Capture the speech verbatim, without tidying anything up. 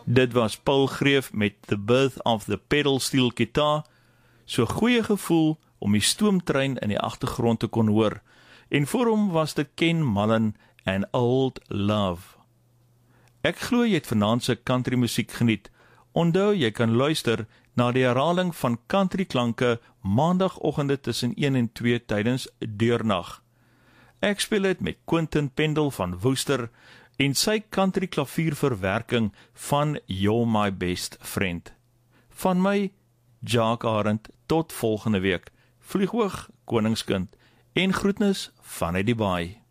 Dit was Paul Greef met The Birth of the Pedal Steel Guitar. So goeie gevoel om die stoomtrein in die agtergrond te kon hoor. En voor hom was dit Ken Mullen and Old Love. Ek glo jy het vanaand se country musiek geniet. Onthou jy kan luister na die herhaling van country klanke maandagoggende tussen een en twee tydens deurnag. Ek speel dit met Quentin Pendle van Woester en sy country klavierverwerking van You're My Best Friend. Van my, Jacques Arend, tot volgende week. Vlieg hoog, koningskind, en groetnis vanuit die baai.